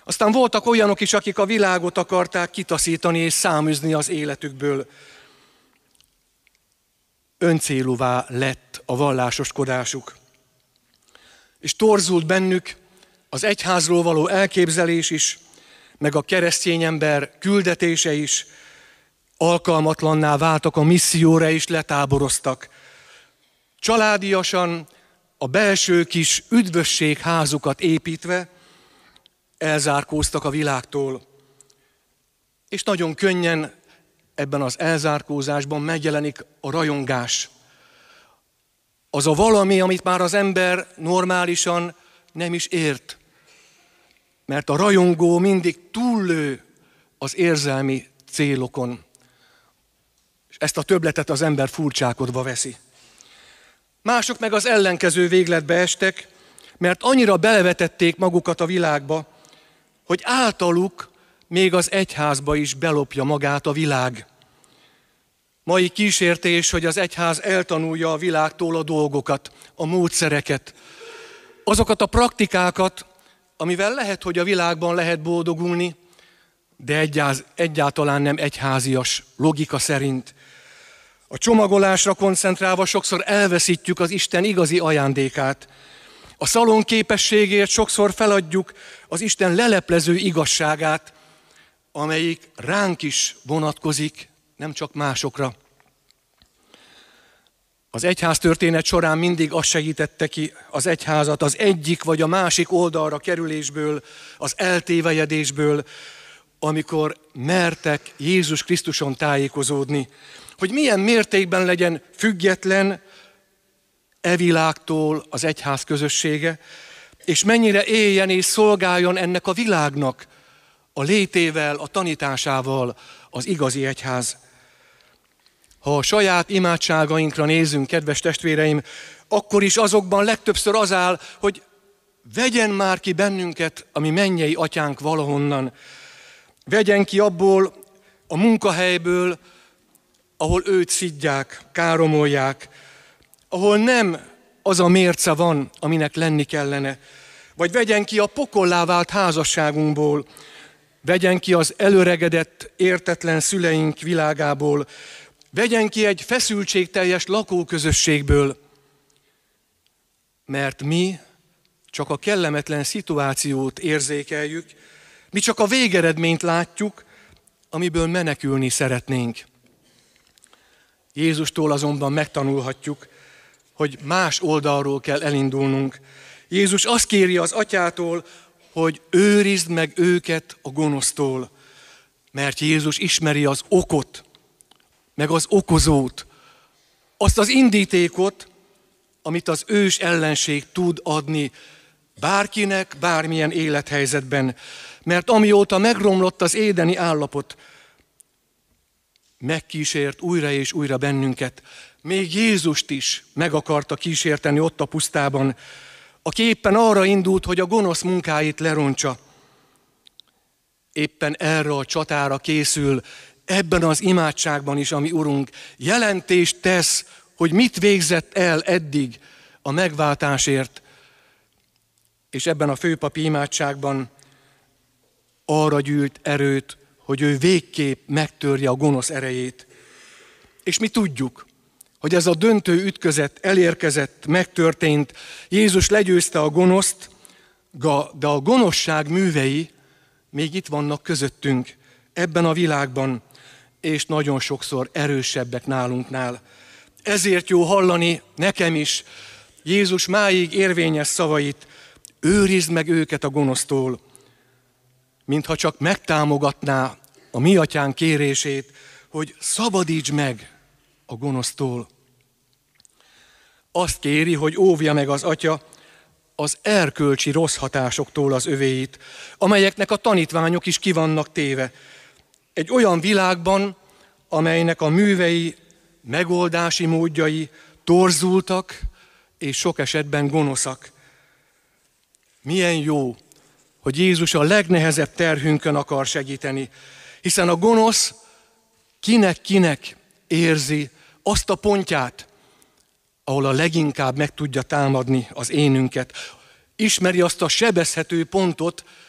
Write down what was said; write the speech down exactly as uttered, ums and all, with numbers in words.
Aztán voltak olyanok is, akik a világot akarták kitaszítani és száműzni az életükből. Öncélúvá lett a vallásoskodásuk. És torzult bennük az egyházról való elképzelés is, meg a keresztény ember küldetése is, alkalmatlanná váltak a misszióra és letáboroztak. Családiasan a belső kis üdvösségházukat építve elzárkóztak a világtól. És nagyon könnyen ebben az elzárkózásban megjelenik a rajongás. Az a valami, amit már az ember normálisan nem is ért. Mert a rajongó mindig túllő az érzelmi célokon. És ezt a többletet az ember furcsálkodva veszi. Mások meg az ellenkező végletbe estek, mert annyira belevetették magukat a világba, hogy általuk még az egyházba is belopja magát a világ. Mai kísértés, hogy az egyház eltanulja a világtól a dolgokat, a módszereket, azokat a praktikákat, amivel lehet, hogy a világban lehet boldogulni, de egyáz, egyáltalán nem egyházias logika szerint. A csomagolásra koncentrálva sokszor elveszítjük az Isten igazi ajándékát. A szalon képességért sokszor feladjuk az Isten leleplező igazságát, amelyik ránk is vonatkozik, nem csak másokra. Az egyház történet során mindig azt segítette ki az egyházat az egyik vagy a másik oldalra kerülésből, az eltévejedésből, amikor mertek Jézus Krisztuson tájékozódni, hogy milyen mértékben legyen független e világtól az egyház közössége, és mennyire éljen és szolgáljon ennek a világnak a létével, a tanításával az igazi egyház. Ha a saját imádságainkra nézünk, kedves testvéreim, akkor is azokban legtöbbször az áll, hogy vegyen már ki bennünket, ami mennyei atyánk valahonnan. Vegyen ki abból a munkahelyből, ahol őt szidják, káromolják, ahol nem az a mérce van, aminek lenni kellene. Vagy vegyen ki a pokollá vált házasságunkból, vegyen ki az előregedett, értetlen szüleink világából, vegyen ki egy feszültségteljes lakóközösségből, mert mi csak a kellemetlen szituációt érzékeljük, mi csak a végeredményt látjuk, amiből menekülni szeretnénk. Jézustól azonban megtanulhatjuk, hogy más oldalról kell elindulnunk. Jézus azt kéri az atyától, hogy őrizd meg őket a gonosztól, mert Jézus ismeri az okot, meg az okozót, azt az indítékot, amit az ős ellenség tud adni bárkinek, bármilyen élethelyzetben. Mert amióta megromlott az édeni állapot, megkísért újra és újra bennünket. Még Jézust is meg akarta kísérteni ott a pusztában, aki éppen arra indult, hogy a gonosz munkáit lerontsa. Éppen erre a csatára készül ebben az imádságban is, ami Urunk jelentést tesz, hogy mit végzett el eddig a megváltásért. És ebben a főpapi imádságban arra gyűlt erőt, hogy ő végképp megtörje a gonosz erejét. És mi tudjuk, hogy ez a döntő ütközet elérkezett, megtörtént, Jézus legyőzte a gonoszt, de a gonoszság művei még itt vannak közöttünk, ebben a világban, és nagyon sokszor erősebbek nálunknál. Ezért jó hallani nekem is Jézus máig érvényes szavait, őrizd meg őket a gonosztól, mintha csak megtámogatná a mi atyánk kérését, hogy szabadíts meg a gonosztól. Azt kéri, hogy óvja meg az atya az erkölcsi rossz hatásoktól az övéit, amelyeknek a tanítványok is ki vannak téve. Egy olyan világban, amelynek a művei, megoldási módjai torzultak, és sok esetben gonoszak. Milyen jó, hogy Jézus a legnehezebb terhünkön akar segíteni, hiszen a gonosz kinek-kinek érzi azt a pontját, ahol a leginkább meg tudja támadni az énünket. Ismeri azt a sebezhető pontot,